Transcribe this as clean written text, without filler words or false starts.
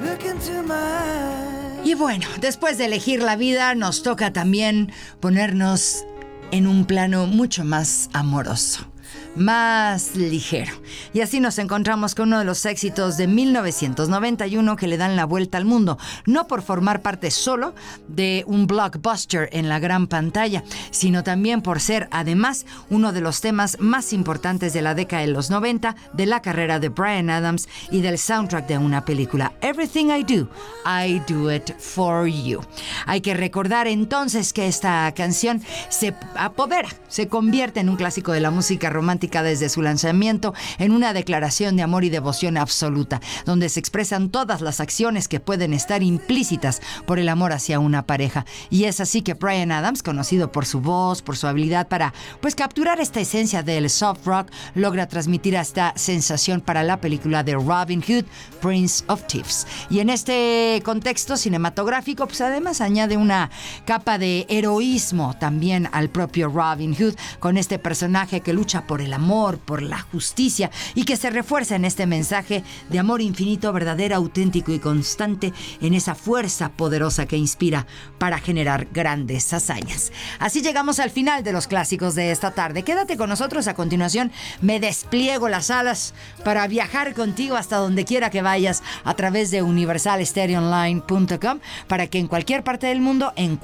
Y bueno, después de elegir la vida, nos toca también ponernos en un plano mucho más amoroso, más ligero. Y así nos encontramos con uno de los éxitos de 1991 que le dan la vuelta al mundo, no por formar parte solo de un blockbuster en la gran pantalla, sino también por ser además uno de los temas más importantes de la década de los 90, de la carrera de Bryan Adams y del soundtrack de una película. Everything I do it for you. Hay que recordar entonces que esta canción se apodera, se convierte en un clásico de la música romántica desde su lanzamiento, en una declaración de amor y devoción absoluta, donde se expresan todas las acciones que pueden estar implícitas por el amor hacia una pareja. Y es así que Bryan Adams, conocido por su voz, por su habilidad para capturar esta esencia del soft rock, logra transmitir esta sensación para la película de Robin Hood, Prince of Thieves. Y en este contexto cinematográfico, además añade una capa de heroísmo también al propio Robin Hood, con este personaje que lucha por el amor, por la justicia, y que se refuerza en este mensaje de amor infinito, verdadero, auténtico y constante, en esa fuerza poderosa que inspira para generar grandes hazañas. Así llegamos al final de los clásicos de esta tarde. Quédate con nosotros. A continuación me despliego las alas para viajar contigo hasta donde quiera que vayas a través de universalstereoonline.com, para que en cualquier parte del mundo, en